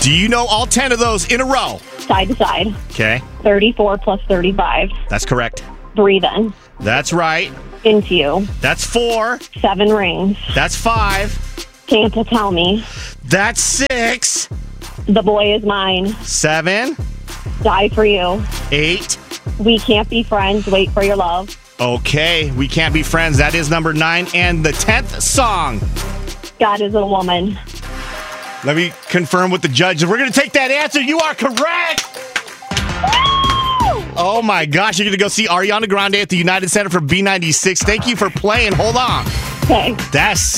Do you know all 10 of those in a row? Side to side. Okay. 34 plus 35. That's correct. Breathe in. That's right. Into you. That's 4. 7 rings. That's 5. Santa tell me. That's 6. The boy is mine. 7. Die for you. 8. We can't be friends. Wait for your love. Okay, we can't be friends. That is number 9. And the 10th song. God is a woman. Let me confirm with the judges. We're going to take that answer. You are correct. Oh, my gosh. You're going to go see Ariana Grande at the United Center for B96. Thank you for playing. Hold on. Okay. That's